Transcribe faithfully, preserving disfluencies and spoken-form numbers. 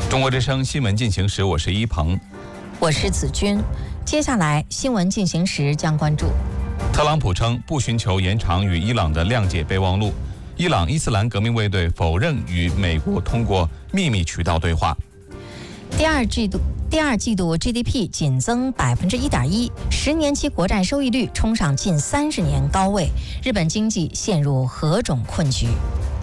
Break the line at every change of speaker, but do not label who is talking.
中国之声新闻进行时，我是一鹏，
我是子君。接下来新闻进行时将关注：
特朗普称不寻求延长与伊朗的谅解备忘录；伊朗伊斯兰革命卫队否认与美国通过秘密渠道对话。
第二季度第二季度 G D P 仅增百分之一点一，十年期国债收益率冲上近三十年高位。日本经济陷入何种困局？